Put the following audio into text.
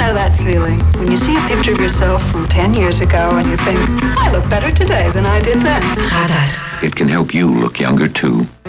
know that feeling when you see a picture of yourself from 10 years ago and you think, I look better today than I did then. Radar. It can help you look younger too.